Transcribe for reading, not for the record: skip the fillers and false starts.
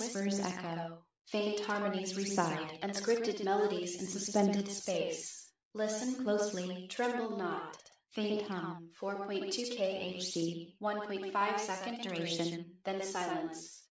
whispers echo, faint harmonies reside, and scripted melodies in suspended space. Listen closely, tremble not. Faint hum, 4.2 kHz, 1.5 second duration, then silence.